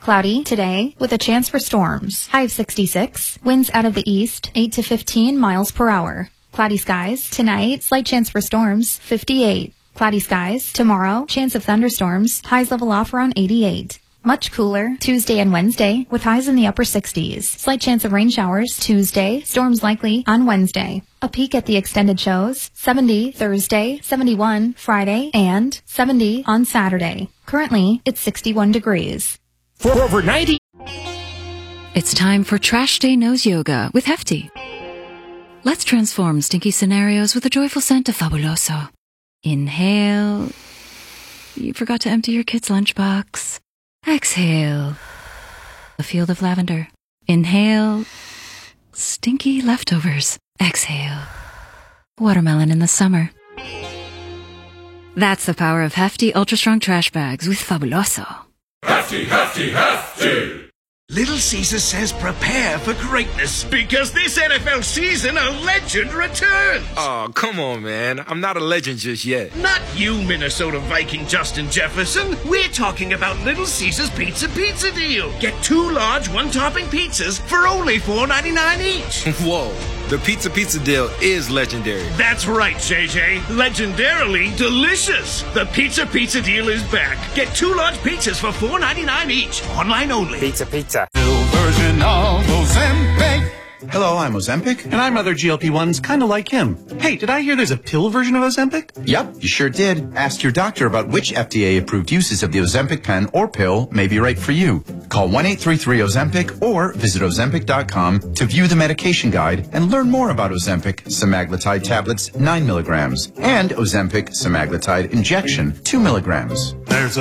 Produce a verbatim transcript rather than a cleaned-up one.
Cloudy today with a chance for storms. High of sixty-six. Winds out of the east, eight to fifteen miles per hour. Cloudy skies tonight. Slight chance for storms, fifty-eight. Cloudy skies tomorrow. Chance of thunderstorms. Highs level off around eighty-eight. Much cooler Tuesday and Wednesday with highs in the upper sixties. Slight chance of rain showers Tuesday. Storms likely on Wednesday. A peek at the extended shows. seventy Thursday, seventy-one Friday, and seventy on Saturday. Currently, it's sixty-one degrees. For over ninety. It's time for Trash Day Nose Yoga with Hefty. Let's transform stinky scenarios with a joyful scent of Fabuloso. Inhale. You forgot to empty your kid's lunchbox. Exhale. A field of lavender. Inhale. Stinky leftovers. Exhale. Watermelon in the summer. That's the power of Hefty Ultra Strong Trash Bags with Fabuloso. Hefty, hefty, hefty! Little Caesar says prepare for greatness because this N F L season a legend returns. Oh, come on, man. I'm not a legend just yet. Not you, Minnesota Viking Justin Jefferson. We're talking about Little Caesar's Pizza Pizza Deal. Get two large one-topping pizzas for only four ninety-nine each. Whoa. The Pizza Pizza Deal is legendary. That's right, J J. Legendarily delicious. The Pizza Pizza Deal is back. Get two large pizzas for four ninety-nine each. Online only. Pizza Pizza. Pill version of Ozempic. Hello, I'm Ozempic. And I'm other G L P ones kind of like him. Hey, did I hear there's a pill version of Ozempic? Yep, you sure did. Ask your doctor about which F D A-approved uses of the Ozempic pen or pill may be right for you. Call one eight three three Ozempic or visit Ozempic dot com to view the medication guide and learn more about Ozempic semaglutide tablets nine milligrams and Ozempic semaglutide injection two milligrams. There's